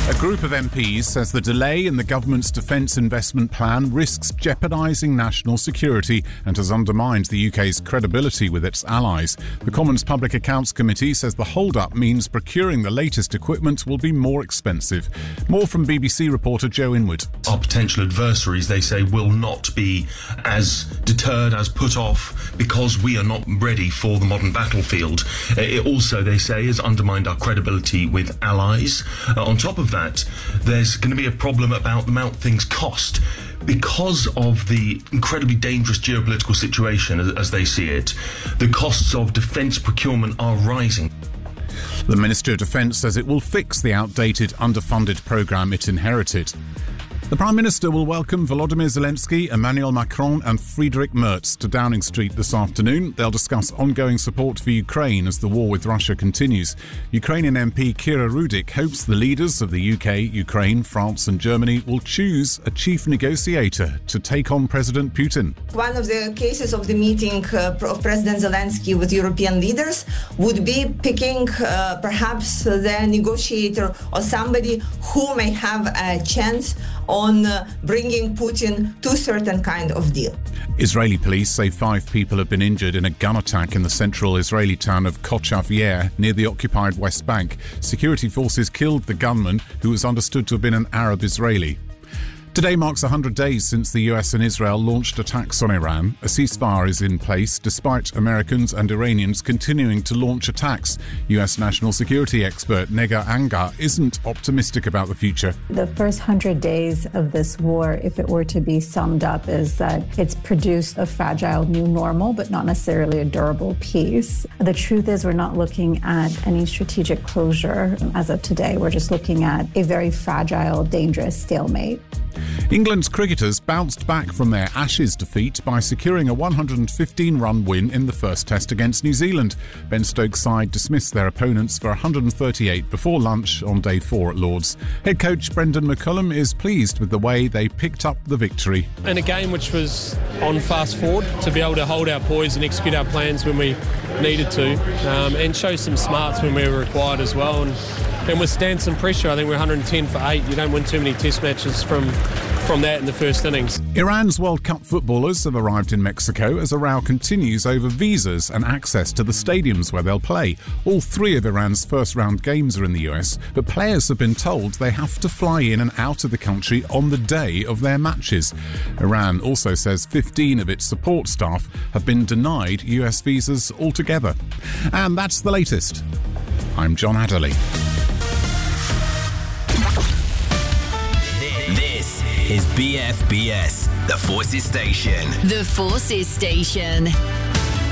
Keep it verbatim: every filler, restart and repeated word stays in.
A group of M Ps says the delay in the government's defence investment plan risks jeopardising national security and has undermined the U K's credibility with its allies. The Commons Public Accounts Committee says the hold-up means procuring the latest equipment will be more expensive. More from B B C reporter Joe Inwood. Our potential adversaries, they say, will not be as deterred, as put off, because we are not ready for the modern battlefield. It also, they say, has undermined our credibility with allies. Uh, on top of that, there's going to be a problem about the amount things cost. Because of the incredibly dangerous geopolitical situation, as, as they see it, the costs of defence procurement are rising. The Ministry of Defence says it will fix the outdated, underfunded programme it inherited. The Prime Minister will welcome Volodymyr Zelensky, Emmanuel Macron and Friedrich Merz to Downing Street this afternoon. They'll discuss ongoing support for Ukraine as the war with Russia continues. Ukrainian M P Kira Rudik hopes the leaders of the U K, Ukraine, France and Germany will choose a chief negotiator to take on President Putin. One of the cases of the meeting uh, of President Zelensky with European leaders would be picking uh, perhaps the negotiator or somebody who may have a chance on uh, bringing Putin to a certain kind of deal. Israeli police say five people have been injured in a gun attack in the central Israeli town of Kochav Yair near the occupied West Bank. Security forces killed the gunman, who was understood to have been an Arab Israeli. Today marks one hundred days since the U S and Israel launched attacks on Iran. A ceasefire is in place despite Americans and Iranians continuing to launch attacks. U S national security expert Nega Anga isn't optimistic about the future. The first one hundred days of this war, if it were to be summed up, is that it's produced a fragile new normal, but not necessarily a durable peace. The truth is we're not looking at any strategic closure as of today. We're just looking at a very fragile, dangerous stalemate. England's cricketers bounced back from their Ashes defeat by securing a one hundred fifteen run win in the first test against New Zealand. Ben Stokes' side dismissed their opponents for one hundred thirty-eight before lunch on day four at Lord's. Head coach Brendan McCullum is pleased with the way they picked up the victory. In a game which was on fast forward, to be able to hold our poise and execute our plans when we needed to, um, and show some smarts when we were required as well, and, and withstand some pressure. I think we're one hundred ten for eight. You don't win too many test matches from from that in the first innings. Iran's World Cup footballers have arrived in Mexico as a row continues over visas and access to the stadiums where they'll play. All three of Iran's first-round games are in the U S, but players have been told they have to fly in and out of the country on the day of their matches. Iran also says fifteen of its support staff have been denied U S visas altogether. And that's the latest. I'm John Adderley. This is B F B S, the Forces Station. The Forces Station.